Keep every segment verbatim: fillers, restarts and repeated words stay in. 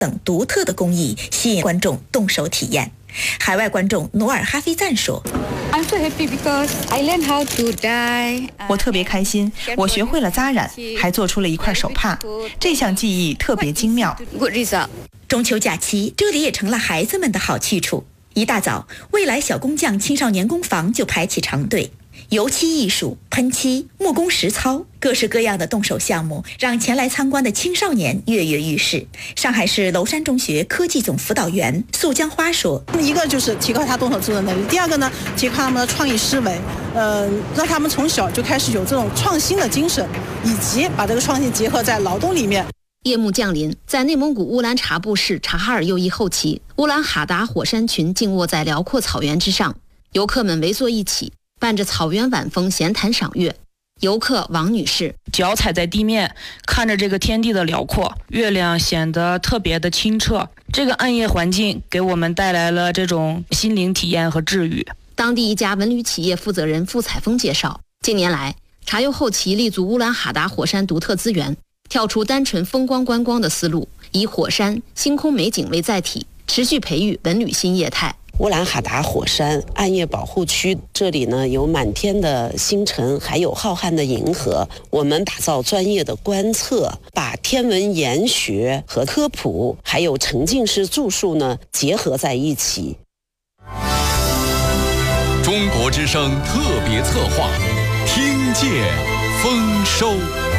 等独特的工艺吸引观众动手体验。海外观众努尔哈菲赞说 I'm so happy because I learned how to dye. 我特别开心，我学会了扎染，还做出了一块手帕，这项技艺特别精妙。 Good result. 中秋假期，这里也成了孩子们的好去处。一大早，未来小工匠青少年工坊就排起长队，油漆艺术、喷漆、木工实操，各式各样的动手项目，让前来参观的青少年跃跃欲试。上海市娄山中学科技总辅导员素江花说：“ 一个就是提高他动手制作能力，第二个呢，提高他们的创意思维，呃，让他们从小就开始有这种创新的精神，以及把这个创新结合在劳动里面。” 夜幕降临，在内蒙古乌兰察布市察哈尔右翼后旗，乌兰哈达火山群静卧在辽阔草原之上，游客们围坐一起，伴着草原晚风闲谈赏月。游客王女士， 脚踩在地面，看着这个天地的辽阔，月亮显得特别的清澈。这个暗夜环境给我们带来了这种心灵体验和治愈。 当地一家文旅企业负责人付彩峰介绍，近年来察右后旗立足乌兰哈达火山独特资源，跳出单纯风光观光的思路，以火山、星空美景为载体，持续培育文旅新业态。 乌兰哈达火山暗夜保护区，这里呢有满天的星辰，还有浩瀚的银河。我们打造专业的观测，把天文研学和科普，还有沉浸式住宿呢结合在一起。 中国之声特别策划，听见丰收。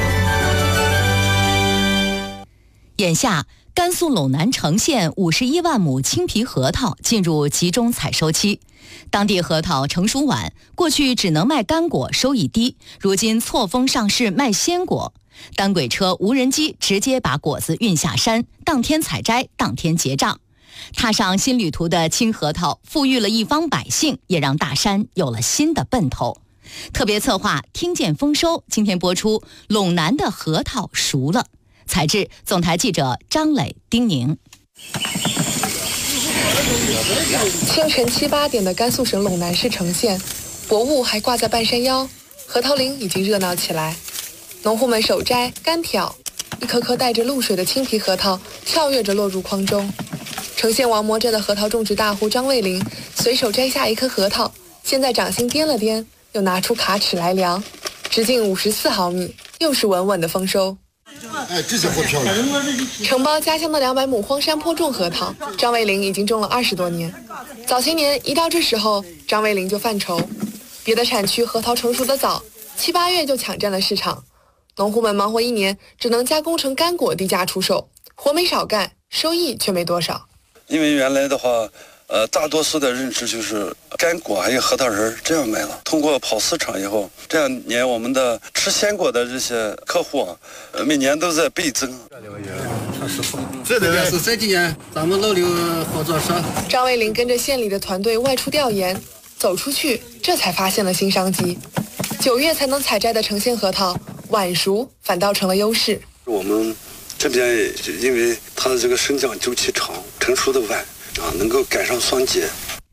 眼下，甘肃陇南成县五十一万亩青皮核桃进入集中采收期。当地核桃成熟晚，过去只能卖干果，收益低，如今错峰上市卖鲜果。单轨车、无人机直接把果子运下山，当天采摘，当天结账。踏上新旅途的青核桃，富裕了一方百姓，也让大山有了新的奔头。特别策划听见丰收，今天播出陇南的核桃熟了。采制总台记者张磊、丁宁。 清晨七八点的甘肃省陇南市成县，薄雾还挂在半山腰，核桃林已经热闹起来。农户们手摘、干挑，一颗颗带着露水的青皮核桃跳跃着落入筐中。成县王磨镇的核桃种植大户张卫林随手摘下一颗核桃，先在掌心掂了掂，又拿出卡尺来量，直径五十四毫米，又是稳稳的丰收。 哎，这些活漂亮。 承包家乡的两百亩荒山坡种核桃，张卫林已经种了二十多年。早些年一到这时候，张卫林就犯愁，别的产区核桃成熟的早，七八月就抢占了市场，农户们忙活一年，只能加工成干果低价出售，活没少干，收益却没多少。 因为原来的话，呃，大多数的认知就是干果还有核桃仁这样卖了。通过跑市场以后，这两年我们的吃鲜果的这些客户啊，呃，每年都在倍增。 这个是这几年咱们老刘合作社。 张卫林跟着县里的团队外出调研，走出去，这才发现了新商机。九月才能采摘的成县核桃，晚熟反倒成了优势。 我们这边因为它的这个生长周期长，成熟的晚啊，能够赶上霜结。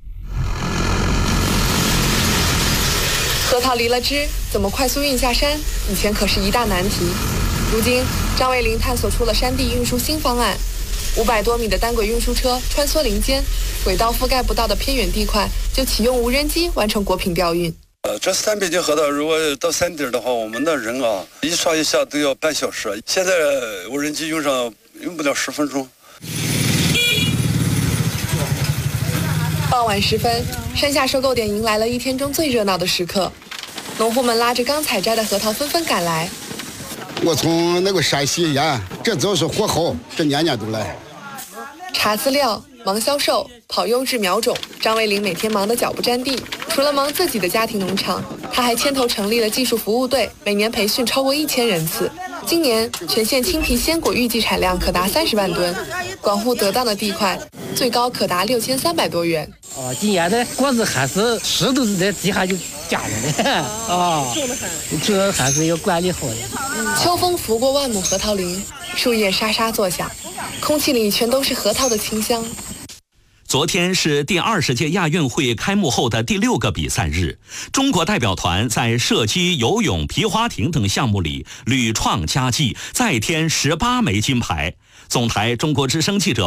核桃离了枝，怎么快速运下山？以前可是一大难题。如今，张卫林探索出了山地运输新方案。五百多米的单轨运输车穿梭林间，轨道覆盖不到的偏远地块，就启用无人机完成果品调运。 呃，这三百斤核桃，如果到山顶的话，我们的人啊，一上一下都要半小时。现在无人机用上用不了十分钟。 傍晚时分，山下收购点迎来了一天中最热闹的时刻，农户们拉着刚采摘的核桃纷纷赶来。 我从那个山西呀，这都是货好，这年年都来。 查资料、忙销售、跑优质苗种，张卫林每天忙得脚不沾地。除了忙自己的家庭农场，他还牵头成立了技术服务队，每年培训超过一千人次。今年全县青皮鲜果预计产量可达三十万吨，广户得当的地块最高可达六千三百多元。 哦，今年的果子还是石头在地下就夹着的啊，这还是要管理好的。 秋风拂过万亩核桃林，树叶沙沙作响，空气里全都是核桃的清香。 昨天是第二十届亚运会开幕后的第六个比赛日，中国代表团在射击、游泳、皮划艇等项目里屡创佳绩，再添十八枚金牌。 总台中国之声记者